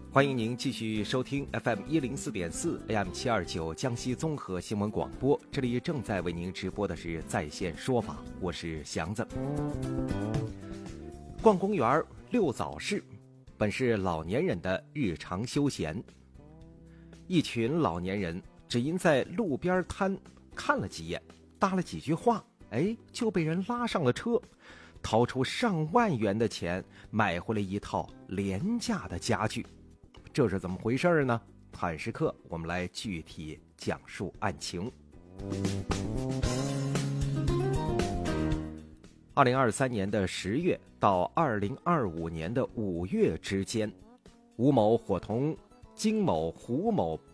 欢迎您继续收听 FM104.4 AM729 江西综合新闻广播，这里正在为您直播的是在线说法，我是祥子。逛公园遛早市本是老年人的日常休闲，一群老年人只因在路边摊看了几眼，搭了几句话，就被人拉上了车，掏出上万元的钱买回了一套廉价的家具。这是怎么回事呢？坦时刻我们来具体讲述案情。2023年的10月到2025年的5月之间，吴某伙同金某、胡某